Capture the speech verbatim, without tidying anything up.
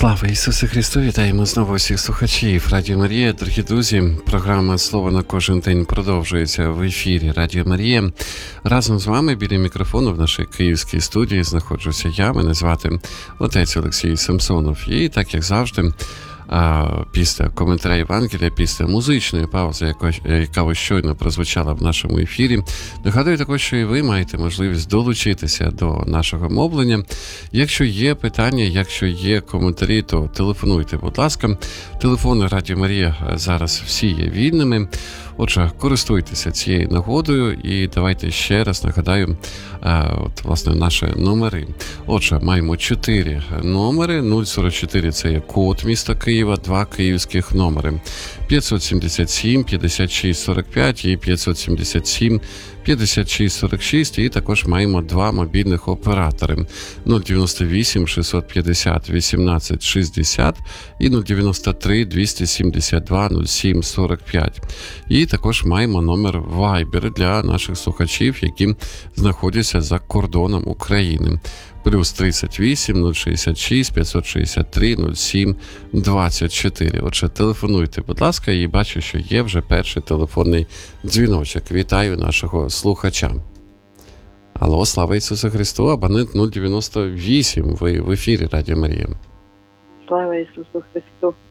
Слава Ісусу Христу! Вітаємо знову всіх слухачів Радіо Марія. Дорогі друзі, програма «Слово на кожен день» продовжується в ефірі Радіо Марія. Разом з вами біля мікрофону в нашій київській студії знаходжуся я. Мене звати отець Олексій Самсонов. І так, як завжди, після коментаря Євангелія, після музичної паузи, яка щойно прозвучала в нашому ефірі, нагадую також, що і ви маєте можливість долучитися до нашого мовлення. Якщо є питання, якщо є коментарі, то телефонуйте, будь ласка. Телефони Радіо Марія зараз всі є вільними. Отже, користуйтеся цією нагодою і давайте ще раз нагадаю, от, власне, наші номери. Отже, маємо чотири номери. нуль сорок чотири – це є код міста Києва, два київських номери. п'ятсот сімдесят сім п'ятдесят шість сорок п'ять і п'ятсот сімдесят сім п'ятдесят шість сорок шість. І також маємо два мобільних оператори. нуль дев'яносто вісім шістсот п'ятдесят вісімнадцять шістдесят і нуль дев'яносто три двісті сімдесят два нуль сім сорок п'ять. І також маємо номер Viber для наших слухачів, які знаходяться за кордоном України. Плюс тридцять вісім нуль шістдесят шість п'ятсот шістдесят три нуль сім двадцять чотири. Отже, телефонуйте, будь ласка, і бачу, що є вже перший телефонний дзвіночок. Вітаю нашого слухача. Алло, слава Ісусу Христу, абонент нуль дев'яносто вісім, ви в ефірі Радіо Марія. Слава Ісусу Христу.